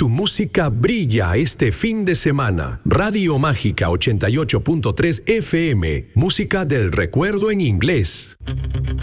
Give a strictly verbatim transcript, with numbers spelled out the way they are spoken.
tu música brilla este fin de semana. Radio Mágica ochenta y ocho punto tres F M, música del recuerdo en inglés.